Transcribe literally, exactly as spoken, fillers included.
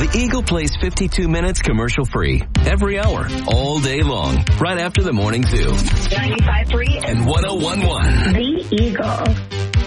The Eagle plays fifty-two minutes commercial free every hour, all day long, right after the morning zoo. ninety-five point three and one oh one point one. The Eagle.